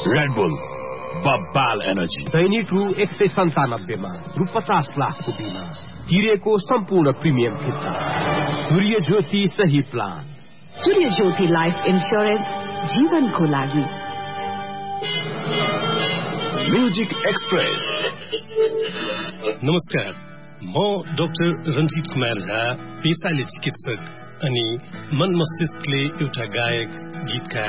Red bull बब्बाल energy. दैनिक रु 197 मा रु 50 लाखको बिमा तिरेको सम्पूर्ण प्रिमियम फिर्ता। सूर्य ज्योति सही प्लान। सूर्य ज्योति लाइफ इन्स्योरेन्स जीवनको लागि। Music express. नमस्कार, म डाक्टर रञ्जित कुमार झा, पेशाले चिकित्सक अनि मन मस्तिष्कले एउटा गायक, गीतकार